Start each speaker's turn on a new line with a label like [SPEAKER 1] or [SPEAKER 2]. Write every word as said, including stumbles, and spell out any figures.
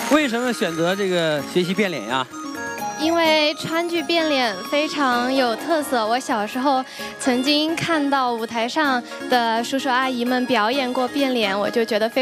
[SPEAKER 1] 为什么选择这个学习变脸呀？
[SPEAKER 2] 因为川剧变脸非常有特色，我小时候曾经看到舞台上的叔叔阿姨们表演过变脸，我就觉得非